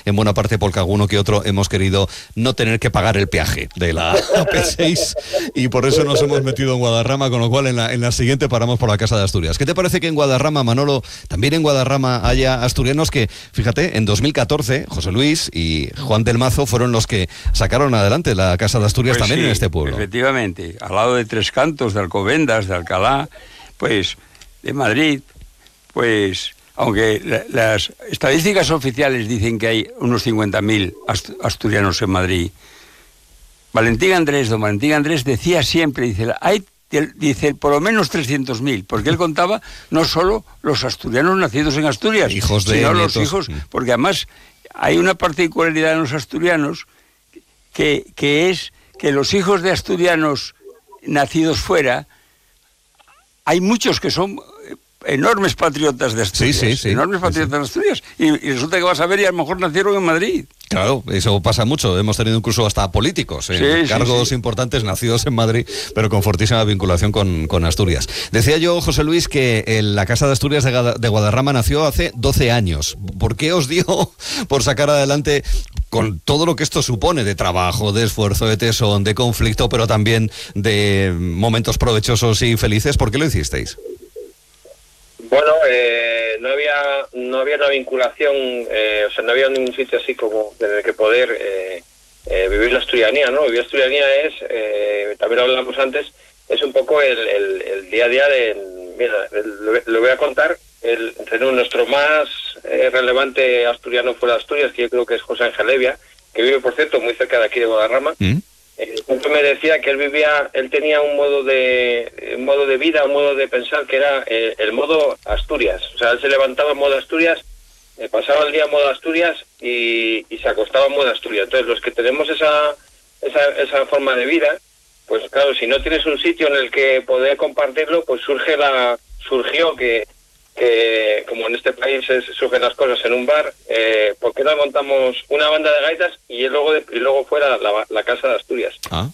en buena parte porque alguno que otro hemos querido no tener que pagar el peaje de la AP6 y por eso nos hemos metido en Guadarrama, con lo cual en la siguiente paramos por la Casa de Asturias. ¿Qué te parece que en Guadarrama, Manolo, también en Guadarrama haya asturianos que, fíjate, en 2014 José Luis y Juan del Mazo fueron los que sacaron adelante la Casa de Asturias, pues también sí, en este pueblo? Efectivamente, al lado de Tres Cantos, de Alcobendas, de Alcalá, pues de Madrid, pues aunque las estadísticas oficiales dicen que hay unos 50.000 asturianos en Madrid, don Valentín Andrés decía siempre, dice por lo menos 300.000, porque él contaba no solo los asturianos nacidos en Asturias, sino los hijos, porque además hay una particularidad en los asturianos que es que los hijos de asturianos nacidos fuera, hay muchos que son enormes patriotas de Asturias, enormes patriotas de Asturias, y resulta que vas a ver y a lo mejor nacieron en Madrid. Claro, eso pasa mucho. Hemos tenido incluso hasta políticos en cargos importantes nacidos en Madrid, pero con fortísima vinculación con Asturias. Decía yo, José Luis, que la Casa de Asturias de Guadarrama nació hace 12 años. ¿Por qué os dio por sacar adelante, con todo lo que esto supone de trabajo, de esfuerzo, de tesón, de conflicto, pero también de momentos provechosos y felices? ¿Por qué lo hicisteis? Bueno, no había una vinculación, no había ningún sitio así como en el que poder vivir la asturianía, ¿no? Vivir la asturianía es, también lo hablamos antes, es un poco el día a día de... Mira, lo voy a contar, nuestro más relevante asturiano fuera de Asturias, que yo creo que es José Ángel Evia, que vive, por cierto, muy cerca de aquí de Guadarrama. Siempre me decía que él tenía un modo de vida, un modo de pensar que era el modo Asturias. O sea, él se levantaba en modo Asturias, pasaba el día en modo Asturias y se acostaba en modo Asturias. Entonces, los que tenemos esa forma de vida, pues claro, si no tienes un sitio en el que poder compartirlo, pues surgió que como en este país surgen las cosas en un bar, ¿por qué no montamos una banda de gaitas y luego fuera la Casa de Asturias?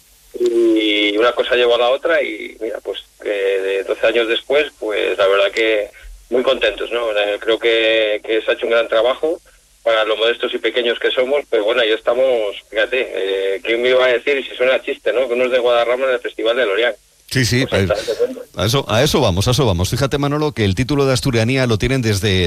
Y una cosa llevó a la otra y mira, pues 12 años después, pues la verdad que muy contentos, ¿no? Creo que se ha hecho un gran trabajo para los modestos y pequeños que somos, pero bueno, ahí estamos, fíjate, ¿quién me iba a decir, y si suena chiste, ¿no?, que unos de Guadarrama en el Festival de Lorient? Sí, pues a eso vamos. Fíjate, Manolo, que el título de asturianía lo tienen desde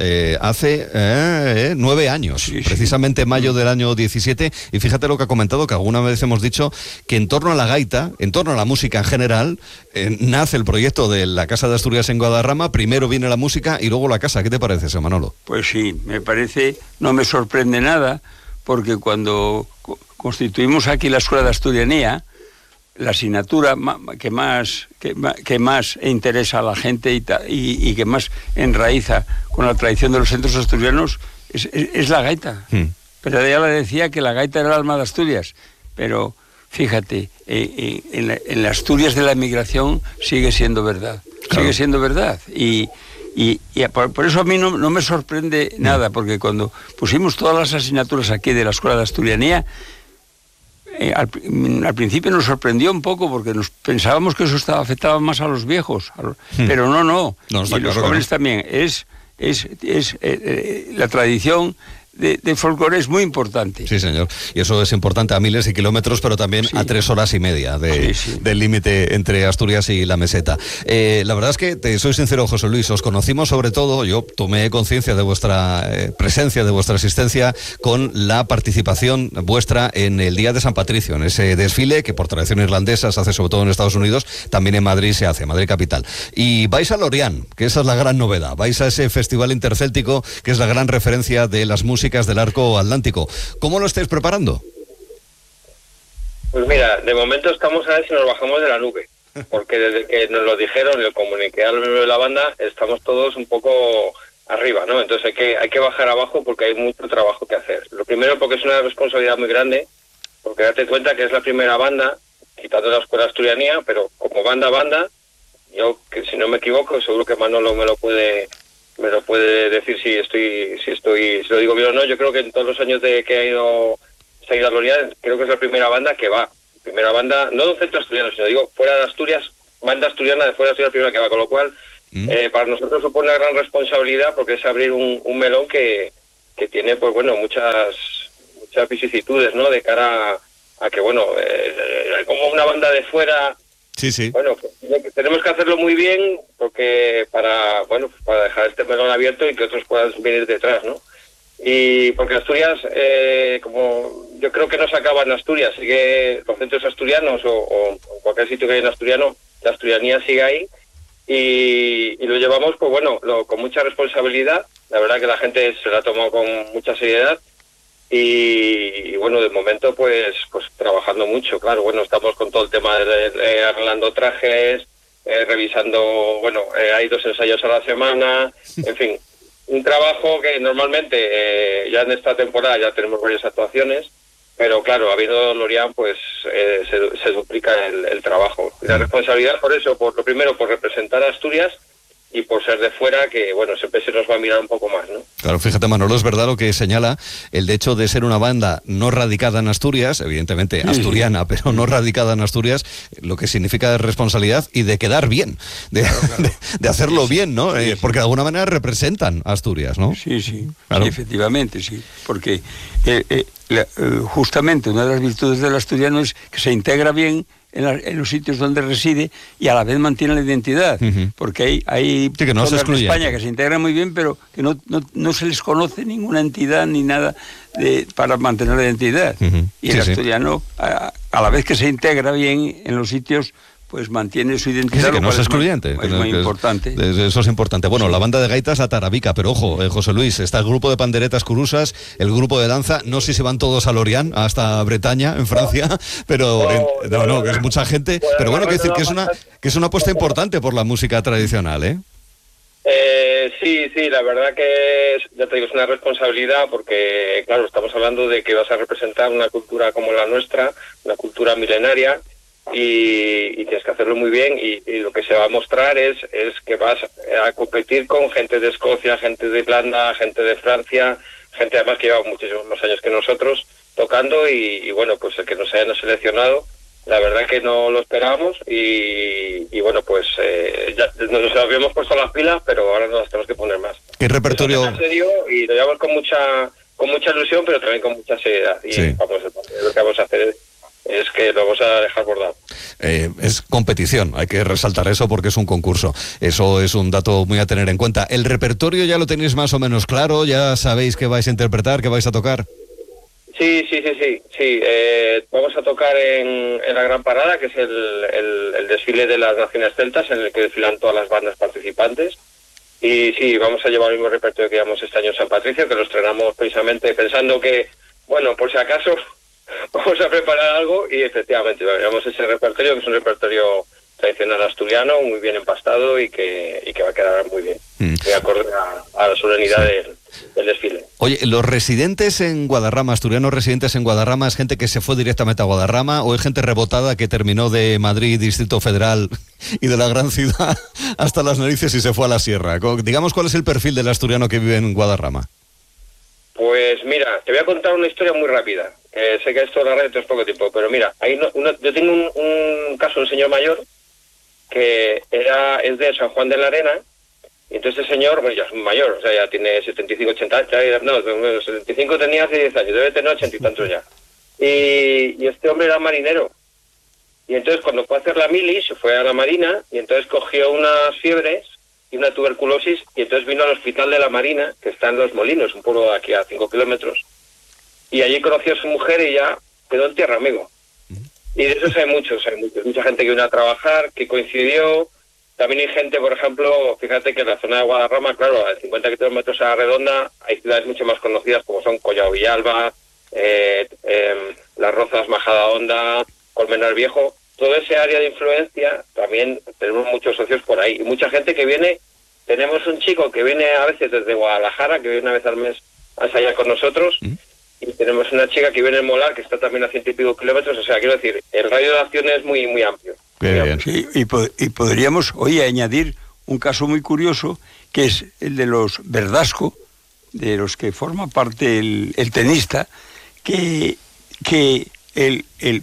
hace 9 años, precisamente en mayo del año 17, y fíjate lo que ha comentado, que alguna vez hemos dicho que en torno a la gaita, en torno a la música en general, nace el proyecto de la Casa de Asturias en Guadarrama. Primero viene la música y luego la casa. ¿Qué te parece eso, Manolo? Pues sí, me parece, no me sorprende nada, porque cuando constituimos aquí la Escuela de Asturianía, la asignatura que más interesa a la gente y que más enraiza con la tradición de los centros asturianos es la gaita. Pero ella le decía que la gaita era el alma de Asturias, pero fíjate, en las Asturias de la emigración sigue siendo verdad, sigue siendo verdad, y por eso a mí no me sorprende nada, porque cuando pusimos todas las asignaturas aquí de la Escuela de Asturianía, al principio nos sorprendió un poco porque pensábamos que eso afectaba más a los viejos, pero no, y los jóvenes también. Es la tradición de folclore es muy importante. Sí, señor. Y eso es importante a miles de kilómetros, pero también a 3 horas y media del límite entre Asturias y la meseta. La verdad es que, te soy sincero, José Luis, os conocimos sobre todo, yo tomé conciencia de vuestra presencia, de vuestra asistencia, con la participación vuestra en el Día de San Patricio, en ese desfile que por tradición irlandesa se hace sobre todo en Estados Unidos, también en Madrid se hace, Madrid capital. Y vais a Lorient, que esa es la gran novedad. Vais a ese festival intercéltico, que es la gran referencia de las músicas del arco atlántico. ¿Cómo lo estáis preparando? Pues mira, de momento estamos a ver si nos bajamos de la nube, porque desde que nos lo dijeron, lo comuniqué al miembro de la banda, estamos todos un poco arriba, ¿no? Entonces hay que bajar abajo porque hay mucho trabajo que hacer. Lo primero porque es una responsabilidad muy grande, porque date cuenta que es la primera banda, quitando la Escuela Asturianía, pero como banda, yo, que si no me equivoco, seguro que Manolo me lo puede decir si lo digo bien o no. Yo creo que en todos los años de que se ha ido a Lorient, creo que es la primera banda que va. Primera banda, no de un centro asturiano, sino digo, fuera de Asturias, banda asturiana de fuera de Asturias, primera que va. Con lo cual, para nosotros supone una gran responsabilidad porque es abrir un melón que que tiene, pues bueno, muchas vicisitudes, ¿no? De cara a que, bueno, como una banda de fuera... Sí, sí. Bueno, pues, tenemos que hacerlo muy bien porque para dejar este melón abierto y que otros puedan venir detrás, ¿no? Y porque Asturias, como yo creo que no se acaba en Asturias, sigue los centros asturianos o cualquier sitio que haya en asturiano, la asturianía sigue ahí y lo llevamos, pues bueno, con mucha responsabilidad. La verdad que la gente se la ha tomado con mucha seriedad y bueno, de momento pues trabajando mucho, claro. Bueno, estamos con todo el tema de arreglando trajes, revisando, bueno, hay 2 ensayos a la semana, en fin. Un trabajo que normalmente ya en esta temporada ya tenemos varias actuaciones, pero claro, habiendo Lorient, pues se duplica el trabajo. Y la responsabilidad por eso, por lo primero, por representar a Asturias y por ser de fuera, que bueno, siempre se nos va a mirar un poco más, ¿no? Claro, fíjate, Manolo, es verdad lo que señala el hecho de ser una banda no radicada en Asturias, evidentemente asturiana, pero no radicada en Asturias, lo que significa responsabilidad y de quedar bien, de hacerlo bien, ¿no? Porque de alguna manera representan a Asturias, ¿no? Sí, claro. Sí, efectivamente, sí, porque justamente una de las virtudes del asturiano es que se integra bien en los sitios donde reside y a la vez mantiene la identidad, porque hay sí, que no zonas de España que se integran muy bien, pero que no se les conoce ninguna entidad ni nada para mantener la identidad. Y el asturiano, a la vez que se integra bien en los sitios, pues mantiene su identidad. Sí, que no es excluyente. Es muy importante. Eso es importante. Bueno, la banda de gaitas, la Tarabica, pero ojo, José Luis, está el grupo de panderetas curusas, el grupo de danza, no sé si van todos a Lorient, hasta Bretaña, en Francia, pero no, que es mucha gente. Pero bueno, quiero decir que es una apuesta importante por la música tradicional, ¿eh? Sí, la verdad que ya te digo, es una responsabilidad porque, claro, estamos hablando de que vas a representar una cultura como la nuestra, una cultura milenaria, y tienes que hacerlo muy bien y lo que se va a mostrar es que vas a competir con gente de Escocia, gente de Irlanda, gente de Francia, gente además que lleva muchísimos más años que nosotros tocando y bueno, pues el que nos hayan seleccionado, la verdad que no lo esperábamos y bueno, pues ya nos habíamos puesto las pilas, pero ahora nos las tenemos que poner más. ¿Qué repertorio? En serio, y lo llevamos con mucha ilusión, pero también con mucha seriedad. Y sí. Lo que vamos a hacer es que lo vamos a dejar bordado. Es competición, hay que resaltar eso porque es un concurso. Eso es un dato muy a tener en cuenta. ¿El repertorio ya lo tenéis más o menos claro? ¿Ya sabéis qué vais a interpretar, qué vais a tocar? Sí. Vamos a tocar en la Gran Parada, que es el desfile de las Naciones Celtas, en el que desfilan todas las bandas participantes. Y sí, vamos a llevar el mismo repertorio que llevamos este año en San Patricio, que lo estrenamos precisamente pensando que, bueno, por si acaso vamos a preparar algo y efectivamente llevamos ese repertorio, que es un repertorio tradicional asturiano, muy bien empastado y que va a quedar muy bien, muy acorde a la solemnidad del desfile. Oye, ¿los residentes en Guadarrama, asturianos residentes en Guadarrama, es gente que se fue directamente a Guadarrama o es gente rebotada que terminó de Madrid, Distrito Federal y de la gran ciudad hasta las narices y se fue a la sierra? Digamos, ¿cuál es el perfil del asturiano que vive en Guadarrama? Pues mira, te voy a contar una historia muy rápida. Sé que esto en la radio es poco tiempo, pero mira, yo tengo un caso de un señor mayor que es de San Juan de la Arena, y entonces el señor, bueno, ya es mayor, o sea, ya tiene 75, 80 años, no, 75 tenía hace 10 años, debe tener 80 y tantos ya. Y este hombre era marinero. Y entonces cuando fue a hacer la mili, se fue a la marina, y entonces cogió unas fiebres y una tuberculosis, y entonces vino al hospital de la Marina, que está en Los Molinos, un pueblo de aquí a 5 kilómetros, y allí conoció a su mujer y ya quedó en tierra, amigo. Y de eso hay mucha gente que vino a trabajar, que coincidió. También hay gente, por ejemplo, fíjate que en la zona de Guadarrama, claro, a 50 kilómetros a la redonda, hay ciudades mucho más conocidas como son Collao Villalba, Las Rozas, Majadahonda, Colmenar Viejo. Todo ese área de influencia, también tenemos muchos socios por ahí. Y mucha gente que viene, tenemos un chico que viene a veces desde Guadalajara, que viene una vez al mes a ensayar con nosotros, y tenemos una chica que viene en Molar, que está también a 100 y pico kilómetros. O sea, quiero decir, el radio de acción es muy, muy amplio. Sí, y podríamos hoy añadir un caso muy curioso, que es el de los Verdasco, de los que forma parte el tenista, que el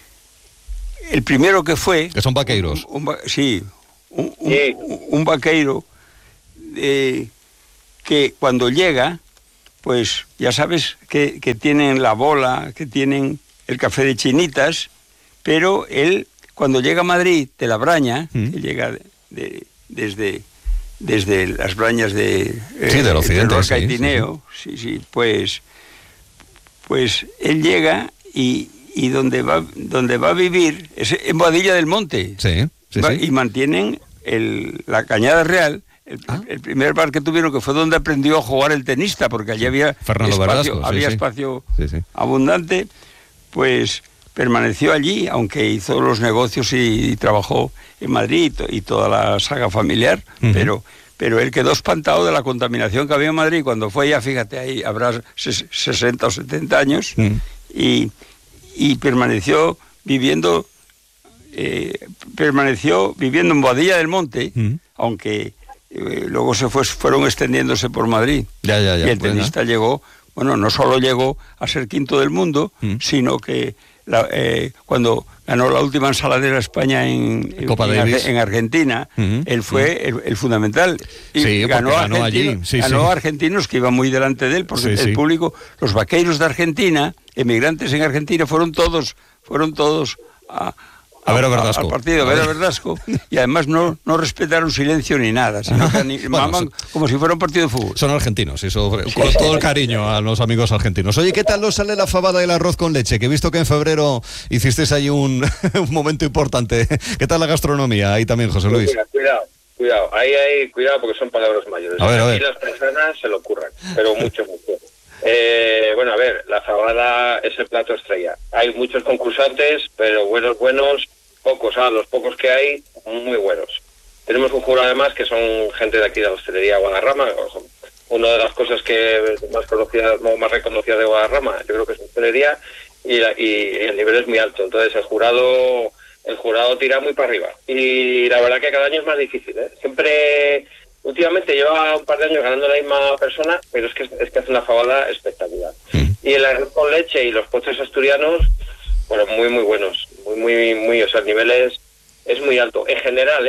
primero que fue... Que son vaqueiros. Un vaqueiro que cuando llega pues ya sabes que tienen la bola, que tienen el café de chinitas, pero él, cuando llega a Madrid, de la Braña, que llega desde las Brañas del occidente, Lorca y Tineo, pues él llega y donde va a vivir es en Boadilla del Monte. Y mantienen la Cañada Real, el primer bar que tuvieron, que fue donde aprendió a jugar el tenista, porque allí había espacio abundante, pues permaneció allí, aunque hizo los negocios y trabajó en Madrid y toda la saga familiar, pero él quedó espantado de la contaminación que había en Madrid cuando fue allá. Fíjate, ahí habrá 60 o 70 años, y permaneció viviendo en Boadilla del Monte, aunque luego fueron extendiéndose por Madrid. Y el tenista llegó, no solo llegó a ser quinto del mundo, sino que cuando ganó la última ensaladera España en Argentina, él fue el fundamental. Y ganó a argentinos que iban muy delante de él, porque el público, los vaqueiros de Argentina, emigrantes en Argentina, fueron todos a ver a Verdasco. Al partido, a ver a Verdasco, y además no respetaron silencio ni nada, sino que animaban como si fuera un partido de fútbol. Son argentinos, eso, con todo el cariño a los amigos argentinos. Oye, ¿qué tal os sale la fabada y el arroz con leche? Que he visto que en febrero hicisteis ahí un momento importante. ¿Qué tal la gastronomía? Ahí también, José Luis. Cuidado. Ahí cuidado, porque son palabras mayores. A ver. Y las personas se lo ocurran, pero mucho. A ver, la fabada es el plato estrella. Hay muchos concursantes, pero buenos, pocos. Los pocos que hay, muy buenos. Tenemos un jurado además que son gente de aquí de la hostelería Guadarrama. Una de las cosas que más reconocidas de Guadarrama, yo creo que es hostelería, y el nivel es muy alto. Entonces el jurado tira muy para arriba. Y la verdad que cada año es más difícil, ¿eh? Siempre... Últimamente lleva un par de años ganando la misma persona, pero es que hace una fabada espectacular. Y el arroz con leche y los postres asturianos, muy, muy buenos. Muy, o sea, el nivel es muy alto. En general,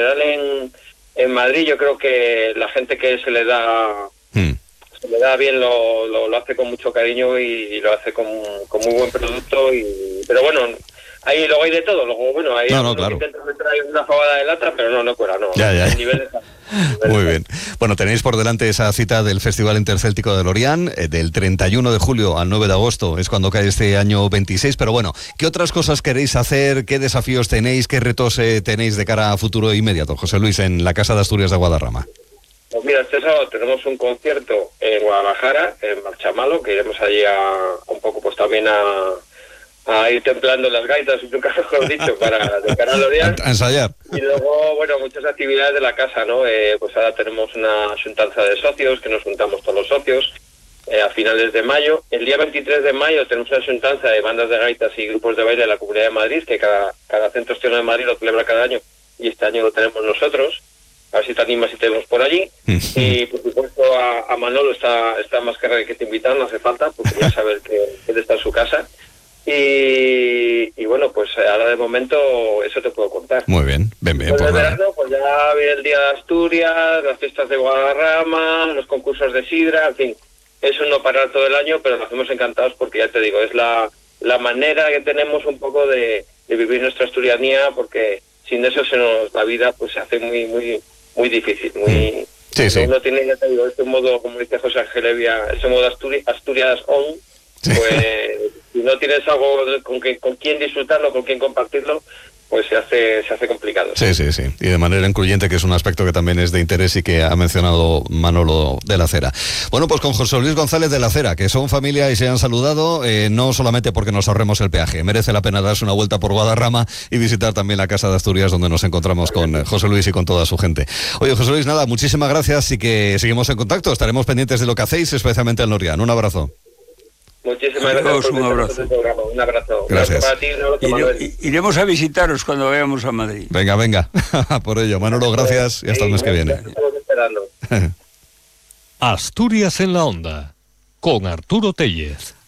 en Madrid yo creo que la gente que se le da bien lo hace con mucho cariño y lo hace con muy buen producto. Pero bueno... Luego hay de todo, hay claro. que intentan traer una fabada de lata, pero no cuela, no. Ya. El nivel Muy bien. Bueno, tenéis por delante esa cita del Festival Intercéltico de Lorient, del 31 de julio al 9 de agosto, es cuando cae este año 26, pero bueno, ¿qué otras cosas queréis hacer? ¿Qué desafíos tenéis? ¿Qué retos tenéis de cara a futuro inmediato, José Luis, en la Casa de Asturias de Guadarrama? Pues mira, este sábado tenemos un concierto en Guadalajara, en Marchamalo, que iremos allí un poco pues también a ir templando las gaitas, nunca mejor dicho, de cara a Lorient. A ensayar. Y luego, muchas actividades de la casa, ¿no? Pues ahora tenemos una juntanza de socios, que nos juntamos todos los socios, a finales de mayo. El día 23 de mayo tenemos una juntanza de bandas de gaitas y grupos de baile de la Comunidad de Madrid, que cada centro externo de Madrid lo celebra cada año, y este año lo tenemos nosotros. A ver si te animas y te vemos por allí. Y por supuesto a Manolo está más que te invitan, no hace falta, porque ya sabes que él está en su casa. Y pues ahora de momento eso te puedo contar. Muy bien, bien. Pues de verano, pues ya viene el Día de Asturias, las fiestas de Guadarrama, los concursos de sidra, en fin, eso no parar todo el año, pero lo hacemos encantados porque ya te digo, es la manera que tenemos un poco de vivir nuestra asturianía, porque sin eso la vida pues se hace muy, muy, muy difícil, muy... Sí. Uno tiene, ya te digo, este modo, como dice José Ángel Evia, ese modo Asturias on, pues si no tienes algo con quien disfrutarlo, con quien compartirlo, pues se hace complicado. Sí. Y de manera incluyente, que es un aspecto que también es de interés y que ha mencionado Manolo de la Cera. Bueno, pues con José Luis González de la Cera, que son familia y se han saludado, no solamente porque nos ahorremos el peaje, merece la pena darse una vuelta por Guadarrama y visitar también la Casa de Asturias, donde nos encontramos con José Luis y con toda su gente. Oye, José Luis, nada, muchísimas gracias y que seguimos en contacto. Estaremos pendientes de lo que hacéis, especialmente en Lorient. Un abrazo. Muchísimas gracias por un abrazo. Un abrazo. Gracias. Para ti, iremos a visitaros cuando vayamos a Madrid. Venga. Por ello. Manolo, gracias y hasta el mes que viene. Estamos esperando. Asturias en la Onda, con Arturo Tellez.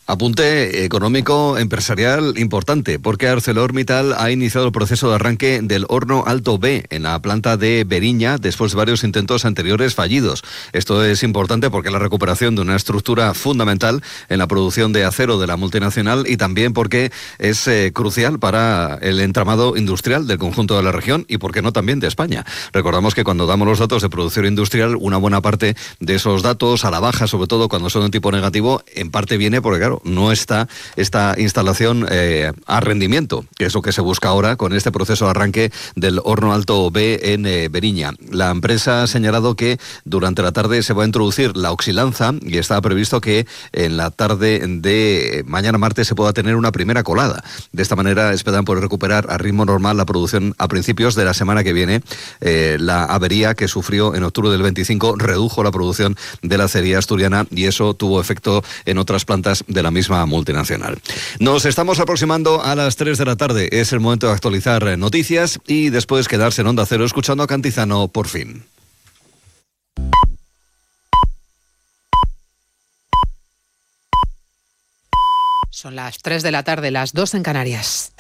Apunte económico empresarial importante, porque ArcelorMittal ha iniciado el proceso de arranque del horno Alto B en la planta de Beriña después de varios intentos anteriores fallidos. Esto es importante porque es la recuperación de una estructura fundamental en la producción de acero de la multinacional y también porque es crucial para el entramado industrial del conjunto de la región y, por qué no, también de España. Recordamos que cuando damos los datos de producción industrial, una buena parte de esos datos a la baja, sobre todo cuando son de tipo negativo, en parte viene porque, claro, no está esta instalación a rendimiento, que es lo que se busca ahora con este proceso de arranque del horno Alto B en Beriña. La empresa ha señalado que durante la tarde se va a introducir la oxilanza y está previsto que en la tarde de mañana martes se pueda tener una primera colada. De esta manera esperan poder recuperar a ritmo normal la producción a principios de la semana que viene. La avería que sufrió en octubre del 25 redujo la producción de la acería asturiana y eso tuvo efecto en otras plantas de la misma multinacional. Nos estamos aproximando a las 3 de la tarde. Es el momento de actualizar noticias y después quedarse en Onda Cero escuchando a Cantizano por fin. Son las 3 de la tarde, las 2 en Canarias.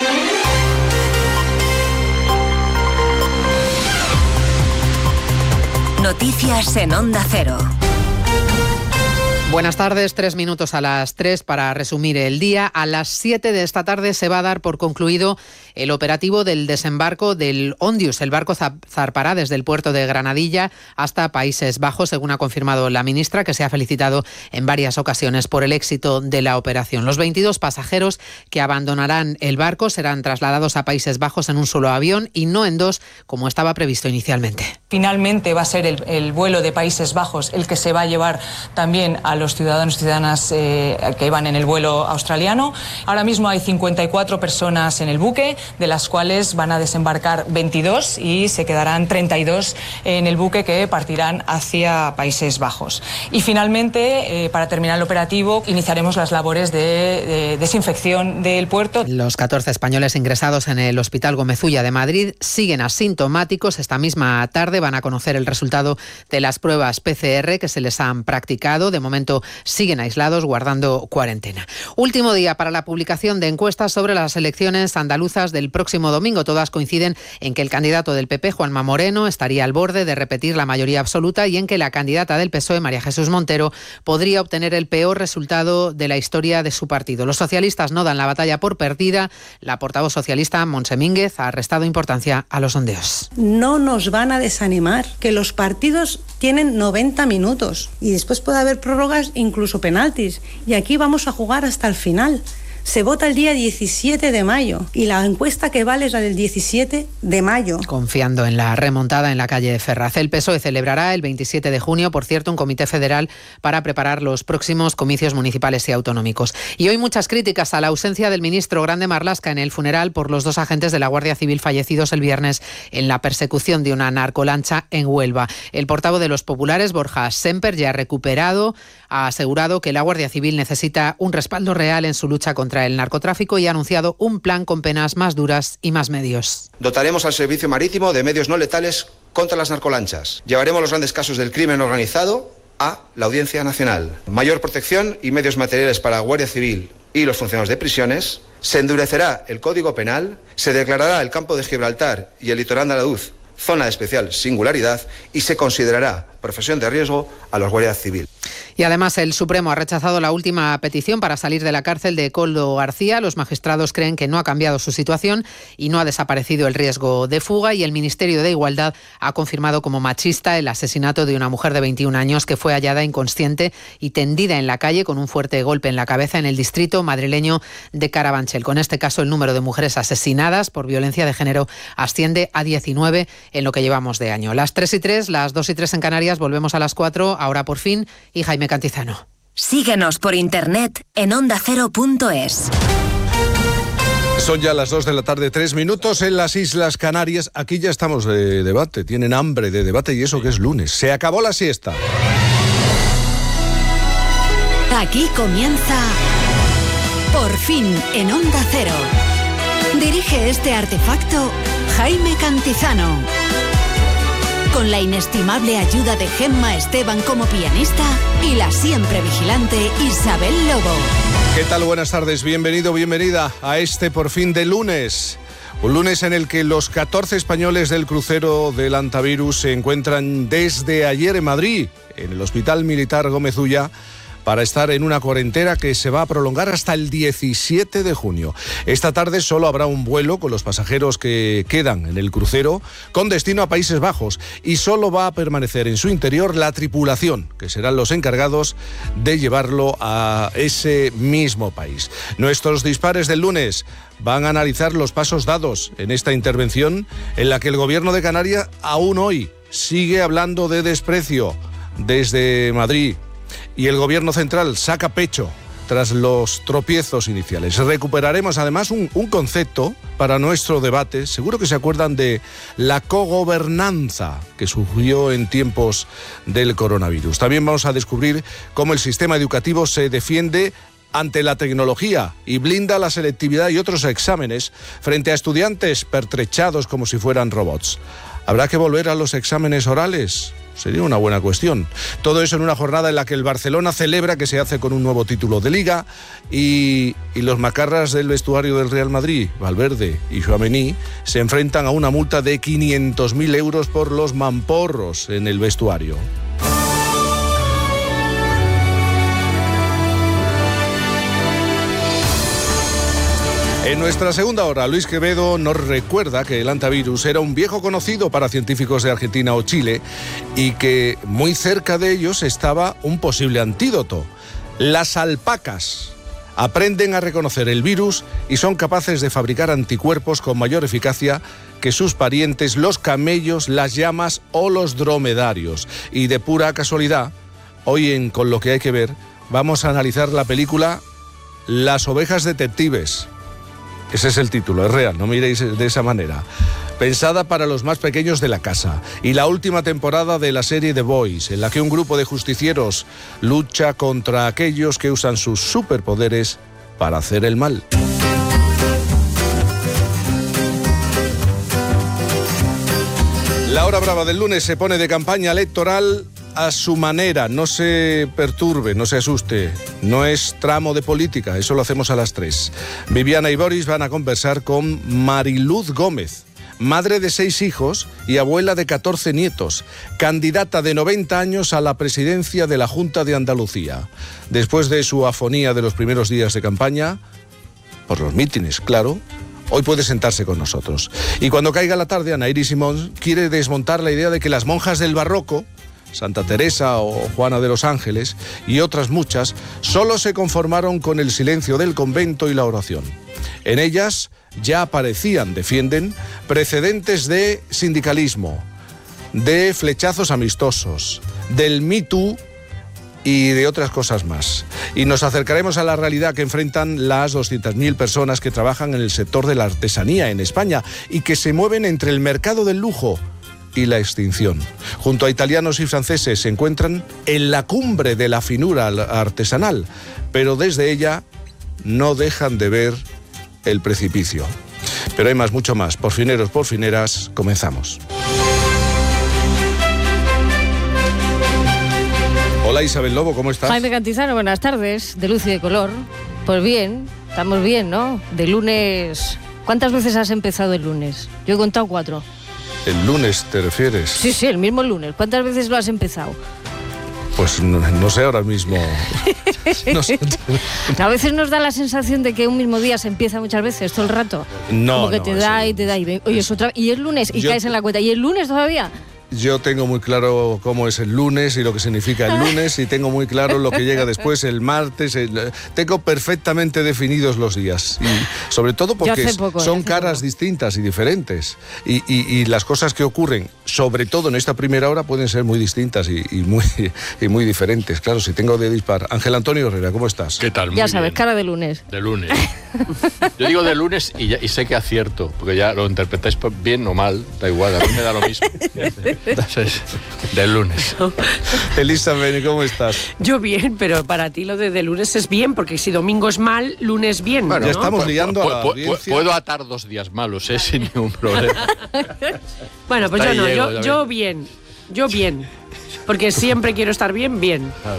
Noticias en Onda Cero. Buenas tardes, 3 minutos a las 3 para resumir el día. A las 7 de esta tarde se va a dar por concluido el operativo del desembarco del Ondius. El barco zarpará desde el puerto de Granadilla hasta Países Bajos, según ha confirmado la ministra, que se ha felicitado en varias ocasiones por el éxito de la operación. Los 22 pasajeros que abandonarán el barco serán trasladados a Países Bajos en un solo avión y no en dos, como estaba previsto inicialmente. Finalmente va a ser el vuelo de Países Bajos el que se va a llevar también a los ciudadanos y ciudadanas que iban en el vuelo australiano. Ahora mismo hay 54 personas en el buque, de las cuales van a desembarcar 22 y se quedarán 32 en el buque que partirán hacia Países Bajos. Y finalmente, para terminar el operativo, iniciaremos las labores de desinfección del puerto. Los 14 españoles ingresados en el Hospital Gómez Ulla de Madrid siguen asintomáticos. Esta misma tarde van a conocer el resultado de las pruebas PCR que se les han practicado. De momento siguen aislados, guardando cuarentena. Último día para la publicación de encuestas sobre las elecciones andaluzas del próximo domingo. Todas coinciden en que el candidato del PP, Juanma Moreno, estaría al borde de repetir la mayoría absoluta y en que la candidata del PSOE, María Jesús Montero, podría obtener el peor resultado de la historia de su partido. Los socialistas no dan la batalla por perdida. La portavoz socialista, Montse Mínguez, ha restado importancia a los sondeos. No nos van a desanimar, que los partidos tienen 90 minutos y después puede haber prórrogas, incluso penaltis, y aquí vamos a jugar hasta el final. Se vota el día 17 de mayo y la encuesta que vale es la del 17 de mayo. Confiando en la remontada en la calle Ferraz. El PSOE celebrará el 27 de junio, por cierto, un comité federal para preparar los próximos comicios municipales y autonómicos. Y hoy muchas críticas a la ausencia del ministro Grande Marlaska en el funeral por los 2 agentes de la Guardia Civil fallecidos el viernes en la persecución de una narcolancha en Huelva. El portavoz de los populares, Borja Semper, ya ha asegurado que la Guardia Civil necesita un respaldo real en su lucha contra el narcotráfico y ha anunciado un plan con penas más duras y más medios. Dotaremos al servicio marítimo de medios no letales contra las narcolanchas. Llevaremos los grandes casos del crimen organizado a la Audiencia Nacional. Mayor protección y medios materiales para la Guardia Civil y los funcionarios de prisiones. Se endurecerá el Código Penal. Se declarará el campo de Gibraltar y el litoral andaluz zona de especial singularidad y se considerará profesión de riesgo a los guardias civiles. Y además el Supremo ha rechazado la última petición para salir de la cárcel de Koldo García. Los magistrados creen que no ha cambiado su situación y no ha desaparecido el riesgo de fuga, y el Ministerio de Igualdad ha confirmado como machista el asesinato de una mujer de 21 años que fue hallada inconsciente y tendida en la calle con un fuerte golpe en la cabeza en el distrito madrileño de Carabanchel. Con este caso, el número de mujeres asesinadas por violencia de género asciende a 19 en lo que llevamos de año. Las 3:03, las 2:03 en Canarias, volvemos a las 4, ahora por fin, y Jaime Cantizano. Síguenos por internet en ondacero.es. Son ya las 2 de la tarde, 3 minutos en las Islas Canarias. Aquí ya estamos de debate, tienen hambre de debate y eso que es lunes. Se acabó la siesta. Aquí comienza Por fin en Onda Cero. Dirige este artefacto Jaime Cantizano. Con la inestimable ayuda de Gemma Esteban como pianista y la siempre vigilante Isabel Lobo. ¿Qué tal? Buenas tardes, bienvenido, bienvenida a este por fin de lunes. Un lunes en el que los 14 españoles del crucero del Antavirus se encuentran desde ayer en Madrid, en el Hospital Militar Gómez Ulla, para estar en una cuarentena que se va a prolongar hasta el 17 de junio. Esta tarde solo habrá un vuelo con los pasajeros que quedan en el crucero con destino a Países Bajos y solo va a permanecer en su interior la tripulación, que serán los encargados de llevarlo a ese mismo país. Nuestros dispares del lunes van a analizar los pasos dados en esta intervención en la que el Gobierno de Canarias aún hoy sigue hablando de desprecio desde Madrid. Y el Gobierno central saca pecho tras los tropiezos iniciales. Recuperaremos además un concepto para nuestro debate. Seguro que se acuerdan de la cogobernanza que surgió en tiempos del coronavirus. También vamos a descubrir cómo el sistema educativo se defiende ante la tecnología y blinda la selectividad y otros exámenes frente a estudiantes pertrechados como si fueran robots. ¿Habrá que volver a los exámenes orales? Sería una buena cuestión. Todo eso en una jornada en la que el Barcelona celebra que se hace con un nuevo título de Liga y los macarras del vestuario del Real Madrid, Valverde y Tchouaméni, se enfrentan a una multa de 500.000 euros por los mamporros en el vestuario. En nuestra segunda hora, Luis Quevedo nos recuerda que el Antavirus era un viejo conocido para científicos de Argentina o Chile y que muy cerca de ellos estaba un posible antídoto. Las alpacas aprenden a reconocer el virus y son capaces de fabricar anticuerpos con mayor eficacia que sus parientes, los camellos, las llamas o los dromedarios. Y de pura casualidad, hoy en Con lo que hay que ver, vamos a analizar la película Las ovejas detectives. Ese es el título, es real, no miréis de esa manera. Pensada para los más pequeños de la casa. Y la última temporada de la serie The Boys, en la que un grupo de justicieros lucha contra aquellos que usan sus superpoderes para hacer el mal. La hora brava del lunes se pone de campaña electoral a su manera. No se perturbe, no se asuste. No es tramo de política, eso lo hacemos a las 3. Viviana y Boris van a conversar con Mariluz Gómez, madre de 6 hijos y abuela de 14 nietos, candidata de 90 años a la presidencia de la Junta de Andalucía. Después de su afonía de los primeros días de campaña, por los mítines, claro, hoy puede sentarse con nosotros. Y cuando caiga la tarde, Anaíri Simón quiere desmontar la idea de que las monjas del barroco, Santa Teresa o Juana de los Ángeles y otras muchas, solo se conformaron con el silencio del convento y la oración. En ellas ya aparecían, defienden, precedentes de sindicalismo, de flechazos amistosos, del Me Too y de otras cosas más. Y nos acercaremos a la realidad que enfrentan las 200.000 personas que trabajan en el sector de la artesanía en España y que se mueven entre el mercado del lujo y la extinción. Junto a italianos y franceses se encuentran en la cumbre de la finura artesanal, pero desde ella no dejan de ver el precipicio. Pero hay más, mucho más. Por fineros, por fineras, comenzamos. Hola Isabel Lobo, ¿cómo estás? Jaime Cantizano, buenas tardes, de luz y de color. Pues bien, estamos bien, ¿no? De lunes... ¿Cuántas veces has empezado el lunes? Yo he contado 4. ¿El lunes te refieres? Sí, el mismo lunes. ¿Cuántas veces lo has empezado? Pues no sé ahora mismo. No sé. A veces nos da la sensación de que un mismo día se empieza muchas veces, todo el rato. No, como que te da y te da. Y oye, y es lunes y caes en la cuenta. ¿Y el lunes todavía? Yo tengo muy claro cómo es el lunes y lo que significa el lunes y tengo muy claro lo que llega después, el martes. Tengo perfectamente definidos los días. Y sobre todo porque son caras distintas y diferentes. Y las cosas que ocurren, sobre todo en esta primera hora, pueden ser muy distintas y muy diferentes. Claro, si tengo de dispar. Ángel Antonio Herrera, ¿cómo estás? ¿Qué tal? Muy ya sabes, bien. Cara de lunes. De lunes. Yo digo de lunes y sé que acierto, porque ya lo interpretáis bien o mal, da igual, a mí me da lo mismo. Entonces, del lunes. Elizabeth, ¿cómo estás? Yo bien, pero para ti lo de lunes es bien, porque si domingo es mal, lunes bien. Bueno, ¿no? ya estamos liando a la audiencia. Puedo atar 2 días malos, sin ningún problema. Bueno, pues hasta yo no, llego, yo bien, porque siempre quiero estar bien. Claro.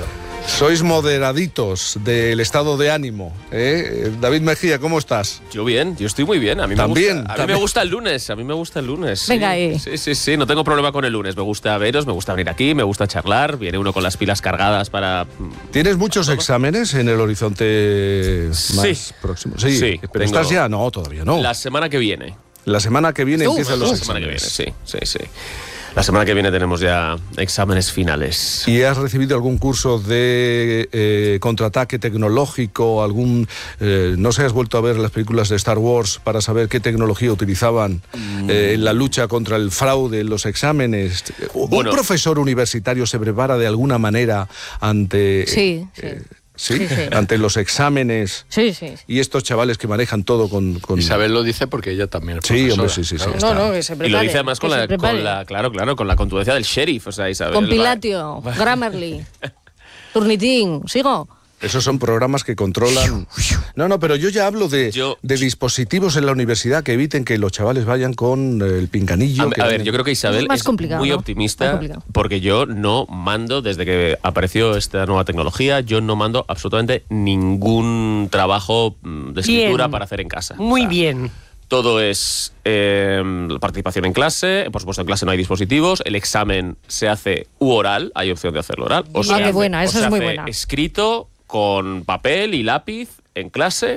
Sois moderaditos del estado de ánimo, ¿eh? David Mejía, ¿cómo estás? Yo bien, yo estoy muy bien. A mí me gusta el lunes, Venga, Sí, no tengo problema con el lunes. Me gusta veros, me gusta venir aquí, me gusta charlar. Viene uno con las pilas cargadas para... ¿Tienes muchos exámenes en el horizonte más próximo? Sí, pero ¿estás ya? No, todavía no. La semana que viene. La semana que viene empiezan los exámenes. La semana que viene, sí. La semana que viene tenemos ya exámenes finales. ¿Y has recibido algún curso de contraataque tecnológico? No sé, has vuelto a ver las películas de Star Wars para saber qué tecnología utilizaban en la lucha contra el fraude en los exámenes? ¿Un profesor universitario se prepara de alguna manera ante... Sí, ante los exámenes. Sí. Y estos chavales que manejan todo con... Isabel lo dice porque ella también es profesora. Sí, hombre, sí. Claro. No, que se prepare, y lo dice además con la contundencia del sheriff, o sea, Isabel. Con Pilatio, Grammarly, Turnitin, ¿sigo? Esos son programas que controlan... No, pero yo ya hablo de dispositivos en la universidad que eviten que los chavales vayan con el pinganillo. A ver, yo creo que Isabel es muy optimista, porque yo no mando, desde que apareció esta nueva tecnología, yo no mando absolutamente ningún trabajo de escritura para hacer en casa. Muy bien. Todo es participación en clase. Por supuesto, en clase no hay dispositivos. El examen se hace oral, hay opción de hacerlo oral. Qué buena, eso es muy buena. Escrito con papel y lápiz en clase,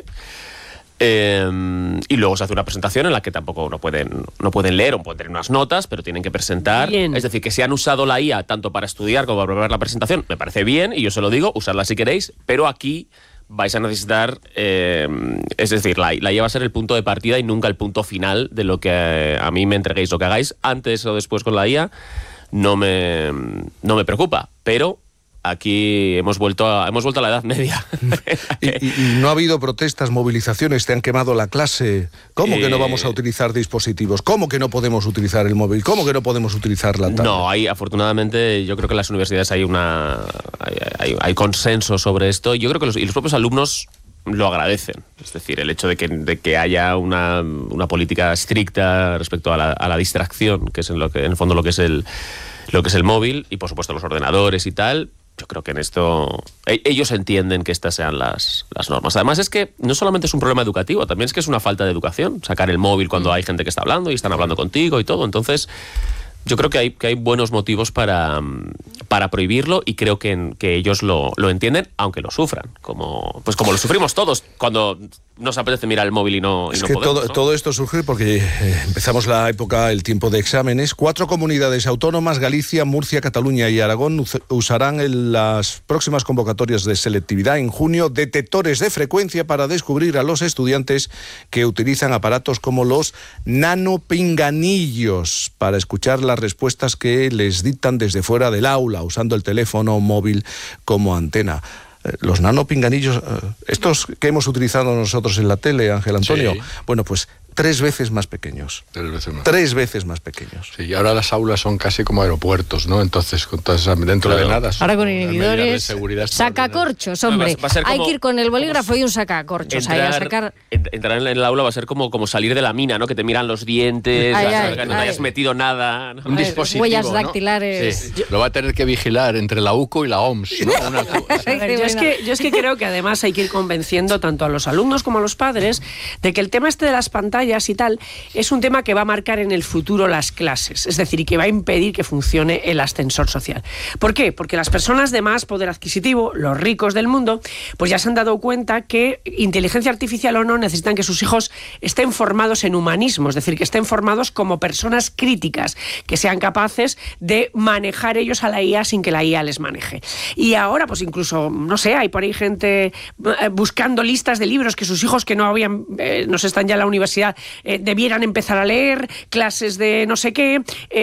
y luego se hace una presentación en la que tampoco no pueden leer o pueden tener unas notas, pero tienen que presentar. Bien. Es decir, que si han usado la IA tanto para estudiar como para preparar la presentación, me parece bien, y yo se lo digo, usarla si queréis, pero aquí vais a necesitar, es decir, la IA va a ser el punto de partida y nunca el punto final de lo que a mí me entreguéis. Lo que hagáis antes o después con la IA no me preocupa, pero aquí hemos vuelto a la Edad Media. ¿Y no ha habido protestas, movilizaciones? ¿Te han quemado la clase? ¿Cómo que no vamos a utilizar dispositivos? ¿Cómo que no podemos utilizar el móvil? ¿Cómo que no podemos utilizar la tablet? No, afortunadamente, yo creo que en las universidades hay consenso sobre esto. Yo creo que los propios alumnos lo agradecen. Es decir, el hecho de que haya una política estricta respecto a la distracción, que es en el fondo lo que es el móvil, y por supuesto los ordenadores y tal. Yo creo que en esto ellos entienden que estas sean las normas. Además es que no solamente es un problema educativo, también es que es una falta de educación, sacar el móvil cuando hay gente que está hablando y están hablando contigo y todo. Entonces, yo creo que hay buenos motivos para prohibirlo, y creo que ellos lo entienden, aunque lo sufran, como lo sufrimos todos cuando nos apetece mirar el móvil y no podemos. Todo esto surge porque empezamos el tiempo de exámenes. 4 comunidades autónomas, Galicia, Murcia, Cataluña y Aragón, usarán en las próximas convocatorias de selectividad en junio detectores de frecuencia para descubrir a los estudiantes que utilizan aparatos como los nanopinganillos para escuchar las respuestas que les dictan desde fuera del aula, usando el teléfono móvil como antena. Los nanopinganillos, estos que hemos utilizado nosotros en la tele, Ángel Antonio, sí. Bueno, pues 3 veces más pequeños. 3 veces más pequeños. Sí, y ahora las aulas son casi como aeropuertos, ¿no? Entonces, dentro de nada. Ahora con inhibidores, sacacorchos, hombre. Hay que ir con el bolígrafo y un sacacorchos. Entrar en el aula va a ser como salir de la mina, ¿no? Que te miran los dientes, que no te hayas metido nada, ¿no? Un dispositivo, huellas dactilares. Sí. Lo va a tener que vigilar entre la UCO y la OMS, ¿no? Yo es que creo que además hay que ir convenciendo tanto a los alumnos como a los padres de que el tema de las pantallas y tal es un tema que va a marcar en el futuro las clases, es decir, y que va a impedir que funcione el ascensor social. ¿Por qué? Porque las personas de más poder adquisitivo, los ricos del mundo, pues ya se han dado cuenta que, inteligencia artificial o no, necesitan que sus hijos estén formados en humanismo, es decir, que estén formados como personas críticas, que sean capaces de manejar ellos a la IA sin que la IA les maneje. Y ahora, pues incluso, no sé, hay por ahí gente buscando listas de libros que sus hijos que no están ya en la universidad debieran empezar a leer, clases de no sé qué,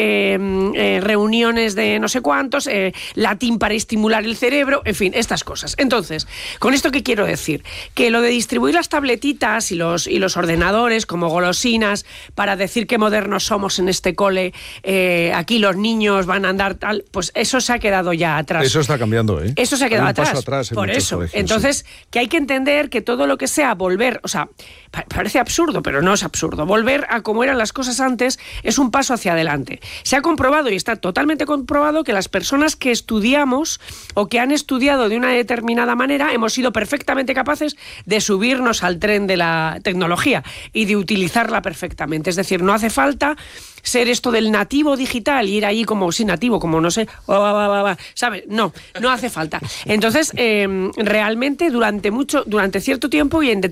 reuniones de no sé cuántos, latín para estimular el cerebro, en fin, estas cosas. Entonces, ¿con esto qué quiero decir? Que lo de distribuir las tabletitas y los ordenadores como golosinas para decir qué modernos somos en este cole, aquí los niños van a andar tal, pues eso se ha quedado ya atrás. Eso está cambiando, ¿eh? Eso se ha quedado atrás. Por eso. Colegios, entonces, sí. Que hay que entender que todo lo que sea volver, o sea, parece absurdo, pero no es es absurdo. Volver a como eran las cosas antes es un paso hacia adelante. Se ha comprobado, y está totalmente comprobado, que las personas que estudiamos o que han estudiado de una determinada manera hemos sido perfectamente capaces de subirnos al tren de la tecnología y de utilizarla perfectamente. Es decir, no hace falta ser esto del nativo digital y ir ahí como nativo, como no sé, ¿sabes? No hace falta. Entonces, realmente durante cierto tiempo y en